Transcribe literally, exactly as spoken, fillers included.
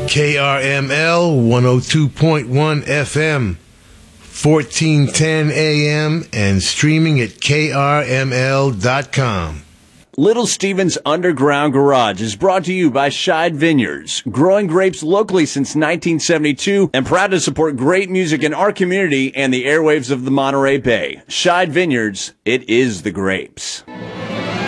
K R M L one oh two point one F M, fourteen ten A M, and streaming at K R M L dot com. Little Steven's Underground Garage is brought to you by Scheid Vineyards, growing grapes locally since nineteen seventy-two and proud to support great music in our community and the airwaves of the Monterey Bay. Scheid Vineyards, it is the grapes.